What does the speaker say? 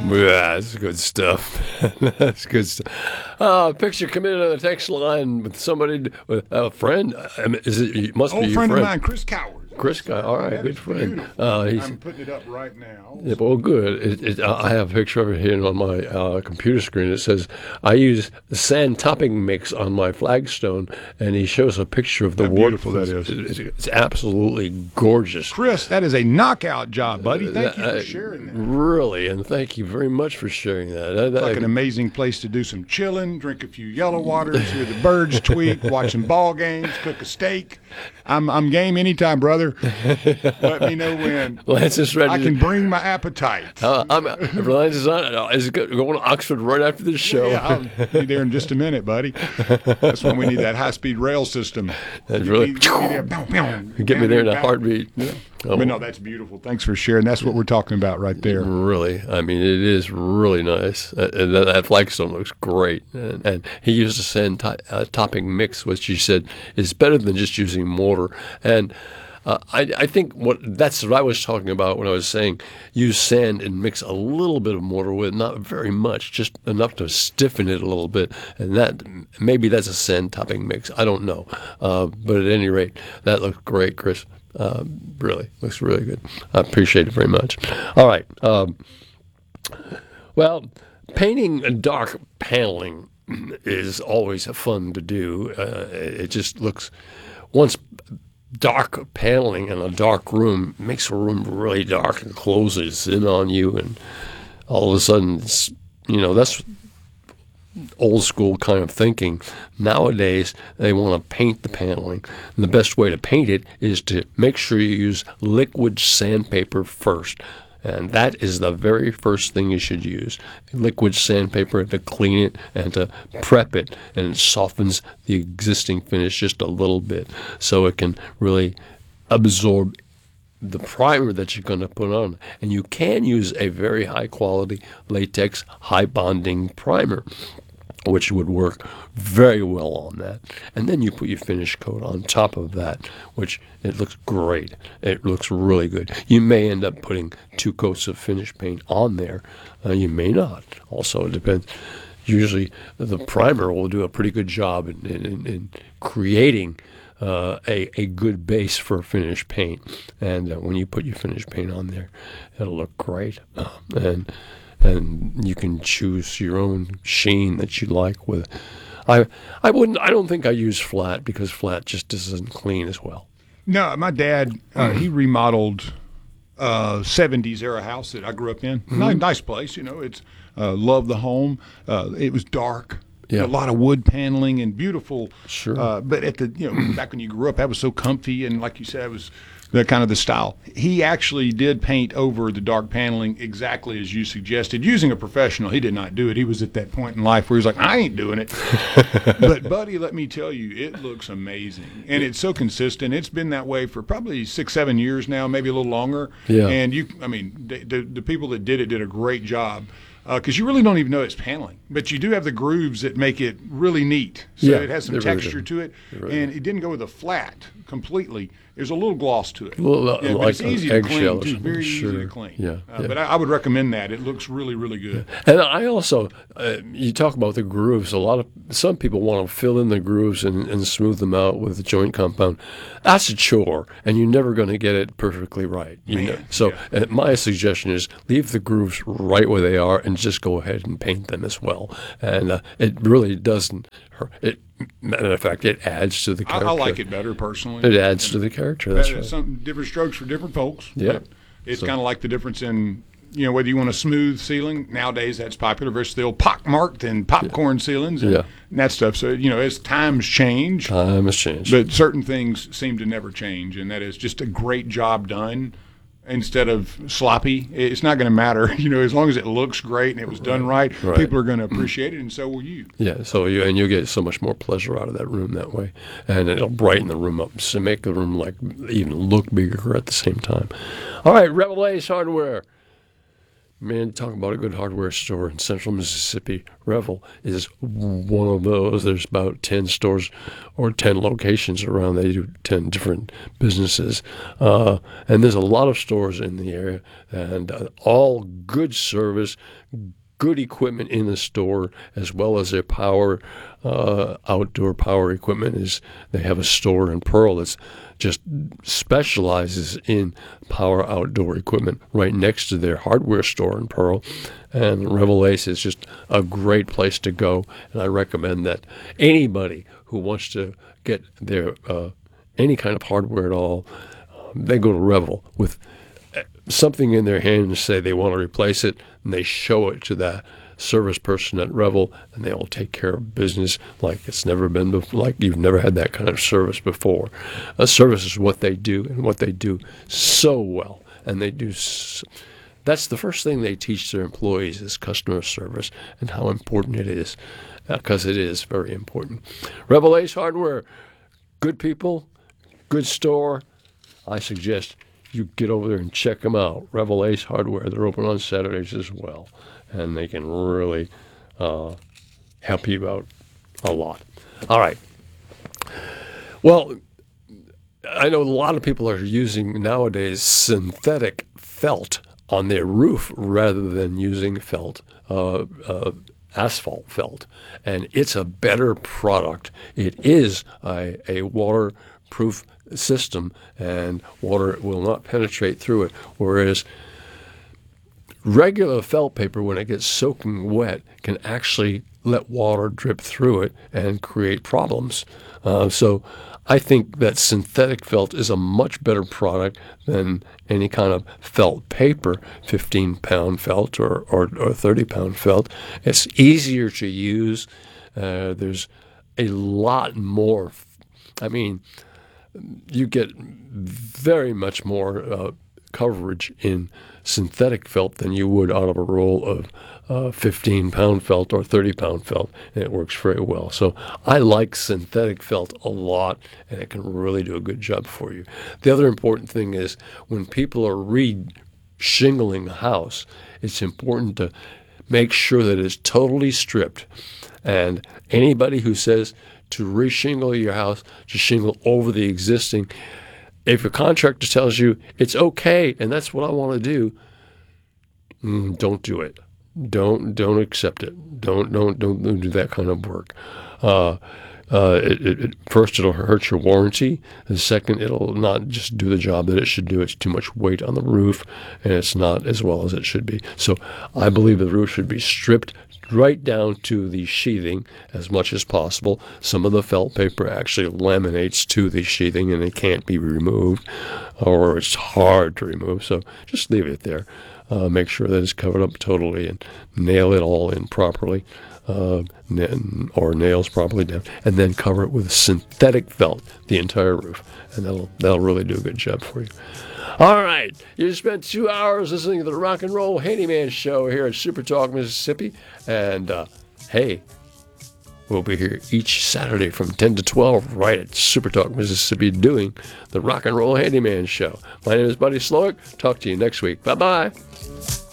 Yeah, that's good stuff. That's good stuff. Picture committed on the text line with somebody, with a friend. I mean, it must be Old your friend friend. of mine, Chris Coward. Chris guy, all right, That good is friend. beautiful. I'm putting it up right now. Yeah, well, good. I have a picture of it here on my computer screen. It says, I use the sand topping mix on my flagstone, and he shows a picture of the How water. beautiful that is. It's absolutely gorgeous. Chris, that is a knockout job, buddy. Thank you for sharing that. Really, and thank you very much for sharing that. It's like an amazing place to do some chilling, drink a few yellow waters, hear the birds tweet, watch some ball games, cook a steak. I'm game anytime, brother. Let me know when. Lance is ready. I can bring my appetite. Lance is on. Is going to Oxford right after this show. Yeah, I'll be there in just a minute, buddy. That's when we need that high-speed rail system. That's really get me there in a heartbeat. Yeah. But no, that's beautiful. Thanks for sharing. That's what we're talking about right there. Really, I mean, it is really nice. And that flagstone looks great. And he used a sand topping mix, which he said is better than just using mortar. And I think that's what I was talking about when I was saying use sand and mix a little bit of mortar with, not very much, just enough to stiffen it a little bit. And maybe that's a sand topping mix. I don't know. But at any rate, that looks great, Chris. Really, looks really good. I appreciate it very much. All right. Well, painting dark paneling is always fun to do. It just looks, once dark paneling in a dark room makes a room really dark and closes in on you, and all of a sudden, that's old school kind of thinking. Nowadays, they want to paint the paneling. And the best way to paint it is to make sure you use liquid sandpaper first. And that is the very first thing you should use. Liquid sandpaper to clean it and to prep it. And it softens the existing finish just a little bit so it can really absorb the primer that you're going to put on. And you can use a very high quality latex high bonding primer, which would work very well on that. And then you put your finish coat on top of that, which it looks great. It looks really good. You may end up putting 2 coats of finish paint on there. You may not. Also, it depends. Usually the primer will do a pretty good job in creating a good base for finish paint. And when you put your finish paint on there, it'll look great. And you can choose your own sheen that you like with. I don't think I use flat because flat just doesn't clean as well. No, my dad, he remodeled 70s era house that I grew up in. Mm-hmm. Nice place, it's loved the home. It was dark. Yeah. A lot of wood paneling and beautiful. Sure. But at the back when you grew up, that was so comfy, and like you said, it was the kind of the style. He actually did paint over the dark paneling exactly as you suggested, using a professional. He did not do it. He was at that point in life where he was like, I ain't doing it. But buddy, let me tell you, it looks amazing, and it's so consistent. It's been that way for probably 6-7 years now, maybe a little longer. Yeah. And the people that did it did a great job. Because you really don't even know it's paneling, but you do have the grooves that make it really neat. So Yeah, it has some they're really texture good. to it, They're really and it didn't go with a flat completely. There's a little gloss to it. Well, but like it's easy an to clean, eggshell or too. something. Very easy Sure. to clean. Yeah, yeah. But I would recommend that. It looks really, really good. And I also, you talk about the grooves. Some people want to fill in the grooves and smooth them out with the joint compound. That's a chore, and you're never going to get it perfectly right. So my suggestion is leave the grooves right where they are and just go ahead and paint them as well. And it really doesn't hurt. Matter of fact, it adds to the character. I like it better personally. It adds to the character. That's right. Some different strokes for different folks. Yeah. But it's kind of like the difference in whether you want a smooth ceiling. Nowadays, that's popular versus the old pockmarked and popcorn ceilings and that stuff. So as times change, time has changed. But certain things seem to never change, and that is just a great job done. Instead of sloppy, it's not going to matter. As long as it looks great and it was done right, people are going to appreciate it, and so will you. Yeah, so you'll get so much more pleasure out of that room that way, and it'll brighten the room up, so make the room even look bigger at the same time. All right, Rebel Ace Hardware. Man, talk about a good hardware store in central Mississippi. Revel is one of those. There's about 10 stores or 10 locations around. They do 10 different businesses. And there's a lot of stores in the area, and all good service, good equipment in the store, as well as their power, outdoor power equipment. They have a store in Pearl that's just specializes in power outdoor equipment right next to their hardware store in Pearl. And Revel Ace is just a great place to go. And I recommend that anybody who wants to get their any kind of hardware at all, they go to Revel with something in their hand and say they want to replace it, and they show it to that service person at Revel, and they will take care of business like it's never been before, like you've never had that kind of service before. Service is what they do, and what they do so well, and they do. That's the first thing they teach their employees is customer service and how important it is, because it is very important. Revel Ace Hardware, good people, good store. I suggest you get over there and check them out. Revel Ace Hardware. They're open on Saturdays as well, and they can really help you out a lot. All right. Well, I know a lot of people are using nowadays synthetic felt on their roof rather than using felt, asphalt felt, and it's a better product. It is a waterproof system, and water will not penetrate through it, whereas regular felt paper, when it gets soaking wet, can actually let water drip through it and create problems. So I think that synthetic felt is a much better product than any kind of felt paper, 15-pound felt or 30-pound felt. It's easier to use. There's a lot more. I mean, you get very much more coverage in synthetic felt than you would out of a roll of 15-pound felt or 30-pound felt, and it works very well. So I like synthetic felt a lot, and it can really do a good job for you. The other important thing is when people are re-shingling a house, it's important to make sure that it's totally stripped. And anybody who says to re-shingle your house, to shingle over the existing, if your contractor tells you it's okay and that's what I want to do, don't do it. Don't accept it. Don't do that kind of work. First, it'll hurt your warranty. And second, it'll not just do the job that it should do. It's too much weight on the roof, and it's not as well as it should be. So I believe the roof should be stripped right down to the sheathing as much as possible. Some of the felt paper actually laminates to the sheathing, and it can't be removed, or it's hard to remove. So just leave it there. Make sure that it's covered up totally and nail it all in properly, or nails properly down, and then cover it with synthetic felt, the entire roof, and that'll really do a good job for you. All right, you spent 2 hours listening to the Rock and Roll Handyman Show here at Super Talk Mississippi, and hey, we'll be here each Saturday from 10 to 12 right at Super Talk Mississippi doing the Rock and Roll Handyman Show. My name is Buddy Slowick. Talk to you next week. Bye-bye.